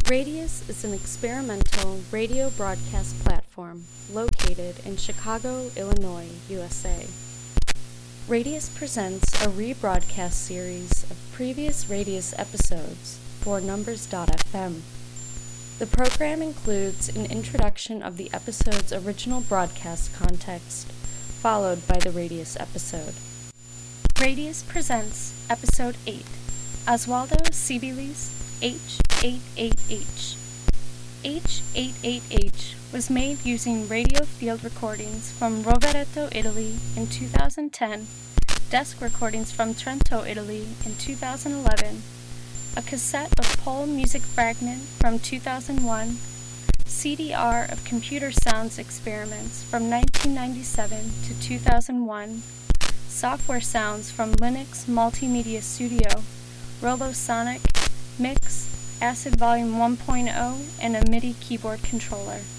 Radius is an experimental radio broadcast platform located in Chicago, Illinois, USA. Radius presents a rebroadcast series of previous Radius episodes for Numbers.fm. The program includes an introduction of the episode's original broadcast context, followed by the Radius episode. Radius presents Episode 8, Oswaldo Sibilis H88H. H88H was made using radio field recordings from Rovereto, Italy in 2010, desk recordings from Trento, Italy in 2011, a cassette of Pole Music Fragment from 2001, CDR of Computer Sounds Experiments from 1997 to 2001, software sounds from Linux Multimedia Studio, Rolosonic, Mix, Acid Volume 1.0, and a MIDI keyboard controller.